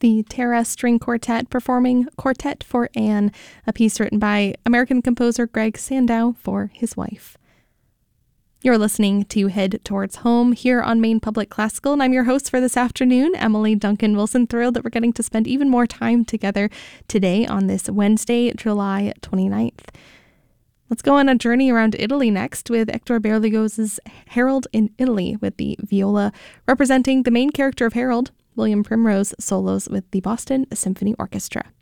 the Terra String Quartet performing Quartet for Anne, a piece written by American composer Greg Sandow for his wife. You're listening to Head Towards Home here on Maine Public Classical, and I'm your host for this afternoon, Emily Duncan Wilson. Thrilled that we're getting to spend even more time together today on this Wednesday, July 29th. Let's go on a journey around Italy next with Hector Berlioz's Harold in Italy, with the viola representing the main character of Harold. William Primrose solos with the Boston Symphony Orchestra.